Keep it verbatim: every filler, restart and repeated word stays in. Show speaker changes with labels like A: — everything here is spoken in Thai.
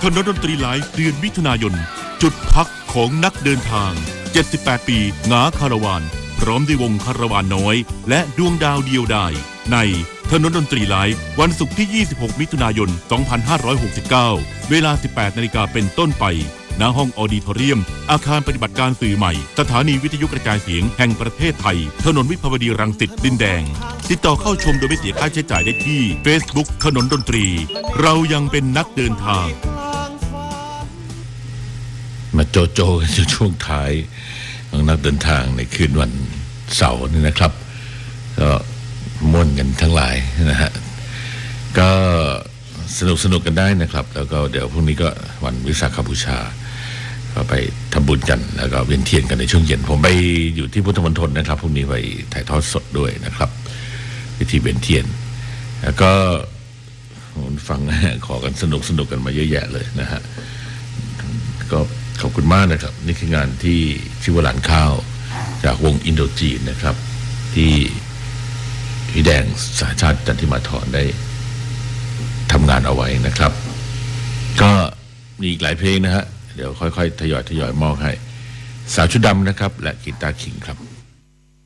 A: นนดนตรีไลฟ์เดือนมิถุนายนจุดพักของนักเดินทางเจ็ดสิบแปดปีงาคาราวานพร้อมด้วยวงคาราวานน้อยและดวงดาวเดียวดายในถนนดนตรีไลฟ์วันศุกร์ที่ยี่สิบหกมิถุนายนสองพันห้าร้อยหกสิบเก้าเวลา สิบแปดนาฬิกาเป็นต้นไปณห้องออดิทอเรียมอาคารปฏิบัติการสื่อใหม่สถานีวิทยุกระจายเสียงแห่งประเทศไทยถนนวิภาวดีรังสิตดินแดงติดต่อเข้าชมโดยไม่เสียค่าใช้จ่ายได้ที่ Facebook ถนนดนตรีเรายังเป็นนักเดินทาง
B: มาโจโจกันช่วงท้ายของนักเดินทางในคืนวันเสาร์นี่นะครับก็ม่วนกันทั้งหลายนะฮะก็สนุกสนุกกันได้นะครับแล้วก็เดี๋ยวพรุ่งนี้ก็วันวิสาขบูชาก็ไปทำบุญกันแล้วก็เวียนเทียนกันในช่วงเย็นผมไปอยู่ที่พุทธมณฑลนะครับพรุ่งนี้ไปถ่ายทอดสดด้วยนะครับพิธีเวียนเทียนแล้วก็ฟังขอกันสนุกสนุกกันมาเยอะแยะเลยนะฮะก็ขอบคุณมากนะครับนี่คืองานที่ชื่อว่าหลานข้าวจากวงอินโดจีนนะครับที่พี่แดงสาชาติจันทิมาธรได้ทำงานเอาไว้นะครับก็มีอีกหลายเพลงนะฮะเดี๋ยวค่อยๆทยอยทยอยมอบให้สาวชุดดำนะครับและกีตาร์คิงครับ